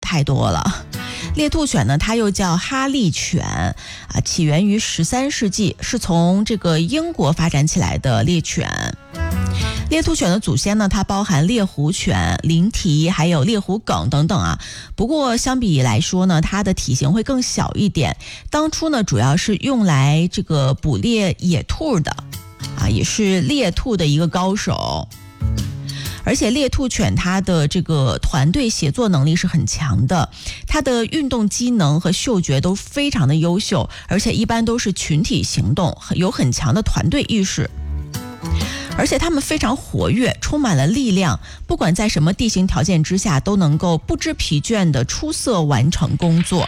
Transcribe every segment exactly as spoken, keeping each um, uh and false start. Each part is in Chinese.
太多了。猎兔犬呢，它又叫哈利犬啊，起源于十三世纪，是从这个英国发展起来的猎犬。猎兔犬的祖先呢，它包含猎狐犬、灵缇还有猎狐梗等等啊。不过相比来说呢，它的体型会更小一点。当初呢，主要是用来这个捕猎野兔的啊，也是猎兔的一个高手。而且猎兔犬它的这个团队协作能力是很强的，它的运动机能和嗅觉都非常的优秀，而且一般都是群体行动，有很强的团队意识。而且他们非常活跃，充满了力量，不管在什么地形条件之下，都能够不知疲倦地出色完成工作。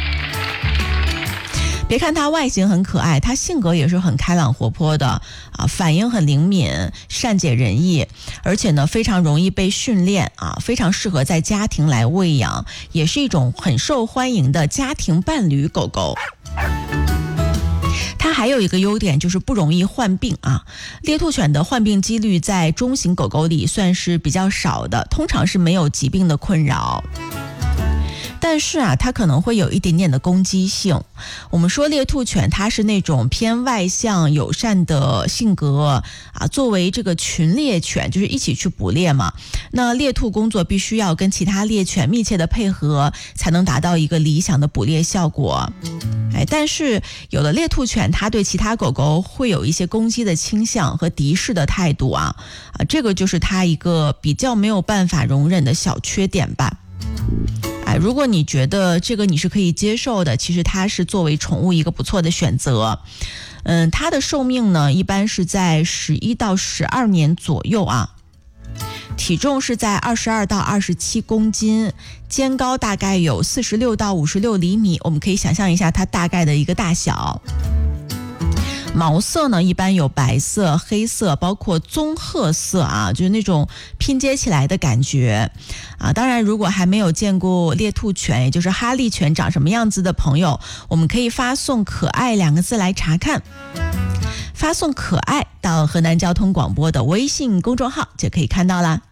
别看它外形很可爱，它性格也是很开朗活泼的啊，反应很灵敏，善解人意，而且呢非常容易被训练啊，非常适合在家庭来喂养，也是一种很受欢迎的家庭伴侣狗狗。它还有一个优点就是不容易患病啊，猎兔犬的患病几率在中型狗狗里算是比较少的，通常是没有疾病的困扰。但是啊，它可能会有一点点的攻击性。我们说猎兔犬它是那种偏外向友善的性格啊，作为这个群猎犬，就是一起去捕猎嘛。那猎兔工作必须要跟其他猎犬密切的配合，才能达到一个理想的捕猎效果。哎，但是有的猎兔犬它对其他狗狗会有一些攻击的倾向和敌视的态度啊，啊，这个就是它一个比较没有办法容忍的小缺点吧。哎，如果你觉得这个你是可以接受的，其实它是作为宠物一个不错的选择。嗯，它的寿命呢，一般是在十一到十二年左右啊。体重是在二十二到二十七公斤，肩高大概有四十六到五十六厘米，我们可以想象一下它大概的一个大小。毛色呢，一般有白色、黑色，包括棕褐色啊，就是那种拼接起来的感觉啊。当然，如果还没有见过猎兔犬，也就是哈利犬长什么样子的朋友，我们可以发送可爱两个字来查看，发送可爱到河南交通广播的微信公众号就可以看到啦。